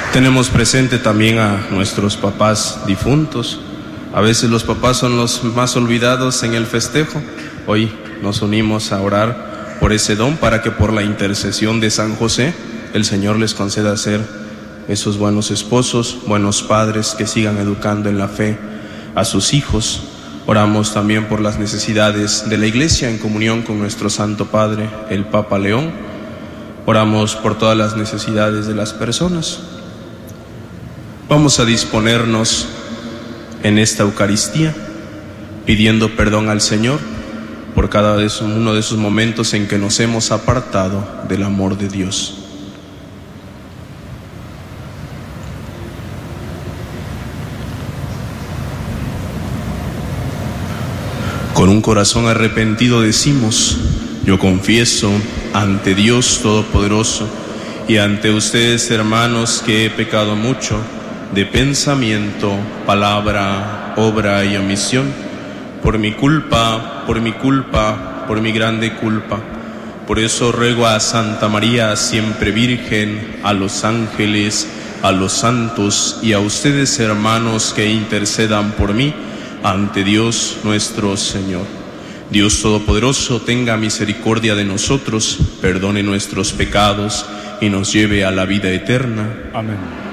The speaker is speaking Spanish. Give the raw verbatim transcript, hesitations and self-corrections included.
Tenemos presente también a nuestros papás difuntos. A veces los papás son los más olvidados en el festejo. Hoy nos unimos a orar por ese don para que por la intercesión de San José el Señor les conceda ser esos buenos esposos, buenos padres que sigan educando en la fe a sus hijos. Oramos también por las necesidades de la Iglesia en comunión con nuestro Santo Padre, el Papa León. Oramos por todas las necesidades de las personas. Vamos a disponernos en esta Eucaristía pidiendo perdón al Señor por cada uno de esos momentos en que nos hemos apartado del amor de Dios. Con un corazón arrepentido decimos: yo confieso ante Dios Todopoderoso y ante ustedes, hermanos, que he pecado mucho de pensamiento, palabra, obra y omisión, por mi culpa, por mi culpa, por mi grande culpa. Por eso ruego a Santa María, siempre Virgen, a los ángeles, a los santos y a ustedes, hermanos, que intercedan por mí ante Dios nuestro Señor. Dios Todopoderoso tenga misericordia de nosotros, perdone nuestros pecados y nos lleve a la vida eterna. Amén.